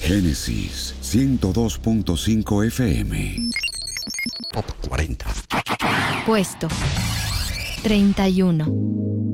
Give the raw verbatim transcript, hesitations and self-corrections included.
Génesis ciento dos punto cinco F M. Top cuarenta. Puesto treinta y uno.